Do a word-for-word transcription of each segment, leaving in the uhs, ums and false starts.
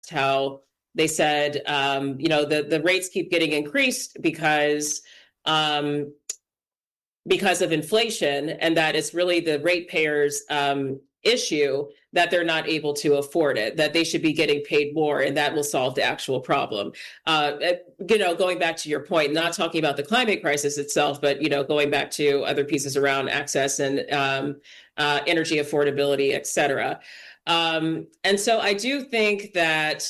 how they said, um, you know, the, the rates keep getting increased because um, because of inflation, and that it's really the ratepayers' um, issue that they're not able to afford it, that they should be getting paid more, and that will solve the actual problem. Uh, you know, going back to your point, not talking about the climate crisis itself, but, you know, going back to other pieces around access and um, uh, energy affordability, et cetera. Um, and so I do think that,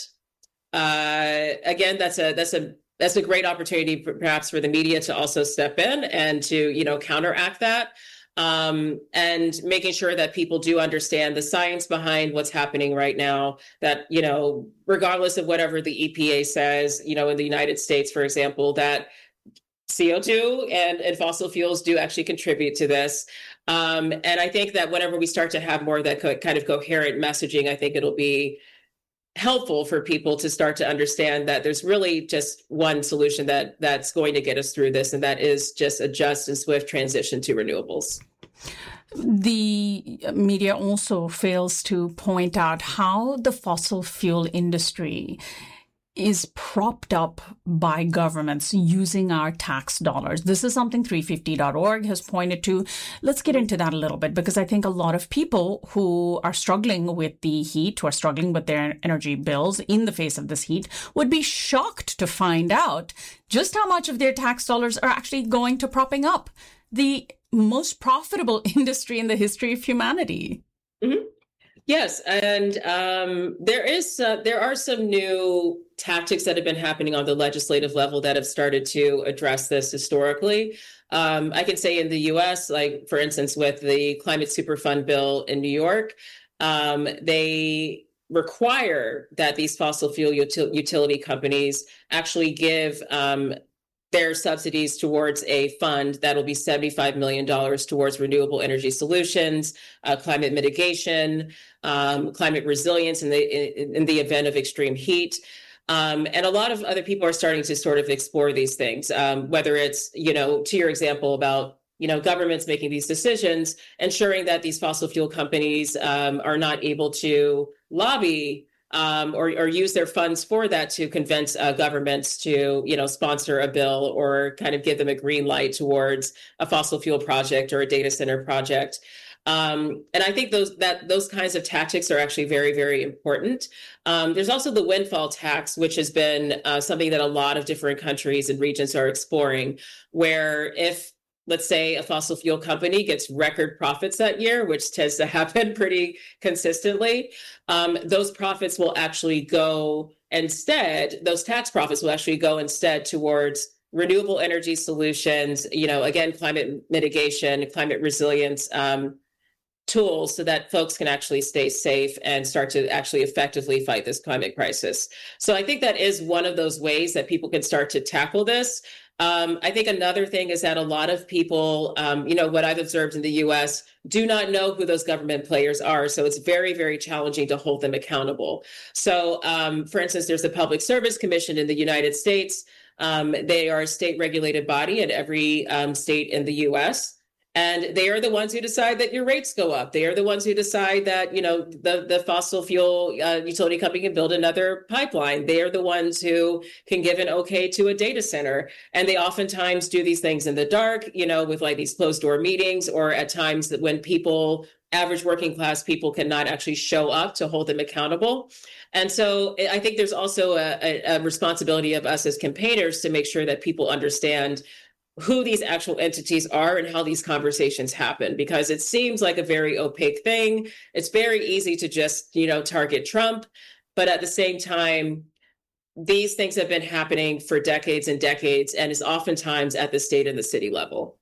uh, again, that's a that's a that's a great opportunity perhaps for the media to also step in and to, you know, counteract that. Um, and making sure that people do understand the science behind what's happening right now, that, you know, regardless of whatever the E P A says, you know, in the United States, for example, that C O two and, and fossil fuels do actually contribute to this. Um, and I think that whenever we start to have more of that co- kind of coherent messaging, I think it'll be helpful for people to start to understand that there's really just one solution that that's going to get us through this, and that is just a just and swift transition to renewables. The media also fails to point out how the fossil fuel industry is propped up by governments using our tax dollars. This is something three fifty dot org has pointed to. Let's get into that a little bit, because I think a lot of people who are struggling with the heat, who are struggling with their energy bills in the face of this heat, would be shocked to find out just how much of their tax dollars are actually going to propping up the most profitable industry in the history of humanity. Mm-hmm. Yes, and um, there is uh, there are some new tactics that have been happening on the legislative level that have started to address this historically. Um, I can say in the U S, like, for instance, with the Climate Superfund bill in New York, um, they require that these fossil fuel util- utility companies actually give um, their subsidies towards a fund that'll be seventy-five million dollars towards renewable energy solutions, uh, climate mitigation, um, climate resilience in the in, in the event of extreme heat. Um, and a lot of other people are starting to sort of explore these things, um, whether it's, you know, to your example about, you know, governments making these decisions, ensuring that these fossil fuel companies um, are not able to lobby Um, or, or use their funds for that to convince uh, governments to, you know, sponsor a bill or kind of give them a green light towards a fossil fuel project or a data center project. Um, and I think those that those kinds of tactics are actually very, very important. Um, there's also the windfall tax, which has been uh, something that a lot of different countries and regions are exploring, where if, let's say, a fossil fuel company gets record profits that year, which tends to happen pretty consistently, um, those profits will actually go instead, those tax profits will actually go instead towards renewable energy solutions, you know, again, climate mitigation, climate resilience um, tools, so that folks can actually stay safe and start to actually effectively fight this climate crisis. So I think that is one of those ways that people can start to tackle this. Um, I think another thing is that a lot of people, um, you know, what I've observed in the U S, do not know who those government players are. So it's very, very challenging to hold them accountable. So, um, for instance, there's the Public Service Commission in the United States. Um, they are a state regulated body in every um, state in the U S, and they are the ones who decide that your rates go up. They are the ones who decide that, you know, the, the fossil fuel uh, utility company can build another pipeline. They are the ones who can give an okay to a data center. And they oftentimes do these things in the dark, you know, with like these closed door meetings, or at times that when people, average working class people, cannot actually show up to hold them accountable. And so I think there's also a, a, a responsibility of us as campaigners to make sure that people understand who these actual entities are and how these conversations happen, because it seems like a very opaque thing. It's very easy to just, you know, target Trump. But at the same time, these things have been happening for decades and decades, and is oftentimes at the state and the city level.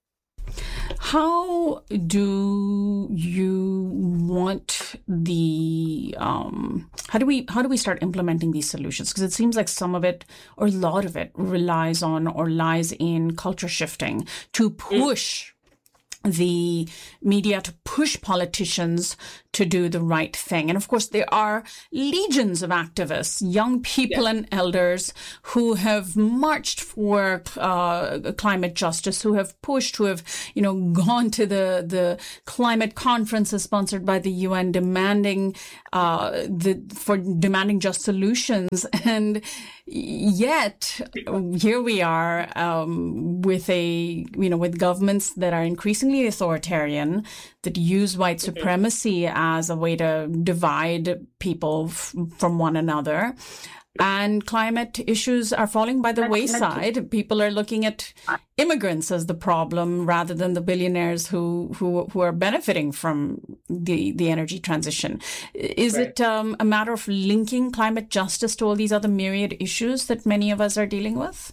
How do you want the, um, how do we, how do we start implementing these solutions? Because it seems like some of it, or a lot of it, relies on or lies in culture shifting to push mm. the media, to push politicians to do the right thing. And of course, there are legions of activists, young people yeah. and elders who have marched for uh, climate justice, who have pushed, who have, you know, gone to the, the climate conferences sponsored by the U N, demanding uh, the for demanding just solutions. And yet, here we are um, with a, you know, with governments that are increasingly authoritarian, that use white supremacy as a way to divide people f- from one another. And climate issues are falling by the wayside. People are looking at immigrants as the problem rather than the billionaires who who, who are benefiting from the, the energy transition. Is right. it um, a matter of linking climate justice to all these other myriad issues that many of us are dealing with?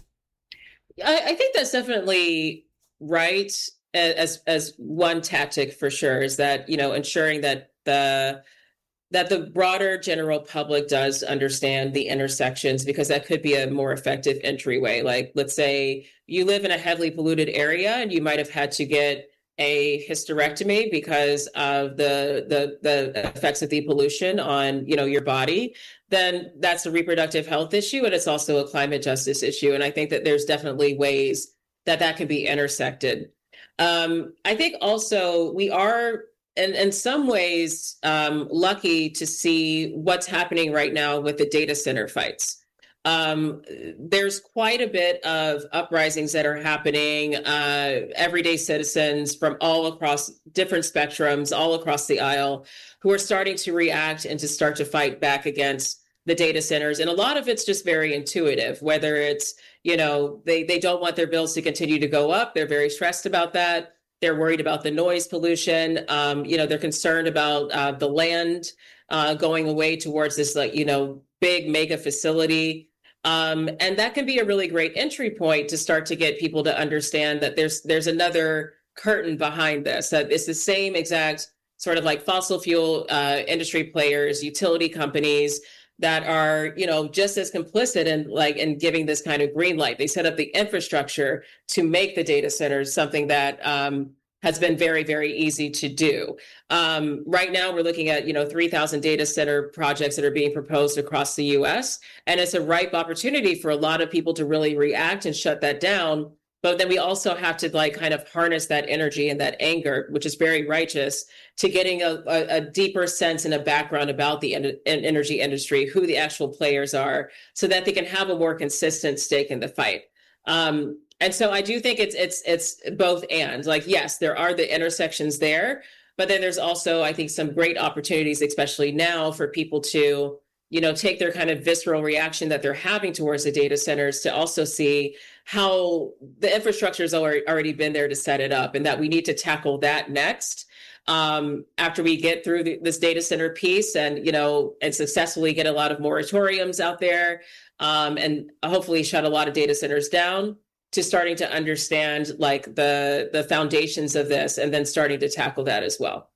I, I think that's definitely right. As as one tactic for sure is that, you know, ensuring that the that the broader general public does understand the intersections, because that could be a more effective entryway. Like, let's say you live in a heavily polluted area and you might have had to get a hysterectomy because of the the the effects of the pollution on, you know, your body. Then that's a reproductive health issue, and it's also a climate justice issue. And I think that there's definitely ways that that can be intersected. Um, I think also we are, in, in some ways, um, lucky to see what's happening right now with the data center fights. Um, there's quite a bit of uprisings that are happening, uh, everyday citizens from all across different spectrums, all across the aisle, who are starting to react and to start to fight back against the data centers. And a lot of it's just very intuitive, whether it's, you know, they, they don't want their bills to continue to go up. They're very stressed about that. They're worried about the noise pollution. Um, you know, they're concerned about uh, the land uh, going away towards this, like, you know, big mega facility. Um, and that can be a really great entry point to start to get people to understand that there's there's another curtain behind this, that it's the same exact sort of like fossil fuel uh, industry players, utility companies that are, you know, just as complicit in like in giving this kind of green light. They set up the infrastructure to make the data centers something that um, has been very, very easy to do. Um, right now, we're looking at, you know, three thousand data center projects that are being proposed across the U S. And it's a ripe opportunity for a lot of people to really react and shut that down. But then we also have to like kind of harness that energy and that anger, which is very righteous, to getting a, a, a deeper sense and a background about the en- energy industry, who the actual players are, so that they can have a more consistent stake in the fight. Um, and so I do think it's it's it's both and. Like, yes, there are the intersections there, but then there's also, I think, some great opportunities, especially now, for people to, you know, take their kind of visceral reaction that they're having towards the data centers to also see how the infrastructure has already been there to set it up, and that we need to tackle that next um, after we get through the, this data center piece and, you know, and successfully get a lot of moratoriums out there um, and hopefully shut a lot of data centers down, to starting to understand like the the foundations of this and then starting to tackle that as well.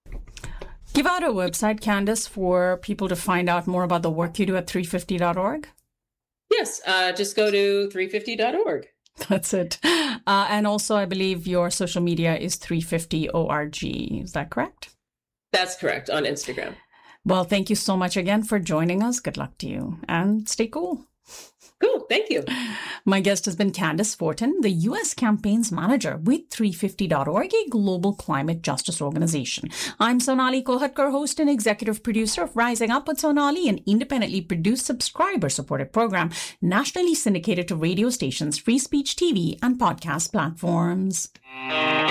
Give out a website, Candace, for people to find out more about the work you do at three fifty dot org. Yes, uh, just go to three fifty dot org. That's it. Uh, and also, I believe your social media is three fifty org. Is that correct? That's correct, on Instagram. Well, thank you so much again for joining us. Good luck to you, and stay cool. Cool. Thank you. My guest has been Candace Fortin, the U S Campaigns Manager with three fifty dot org, a global climate justice organization. I'm Sonali Kolhatkar, host and executive producer of Rising Up with Sonali, an independently produced, subscriber-supported program nationally syndicated to radio stations, free speech T V, and podcast platforms.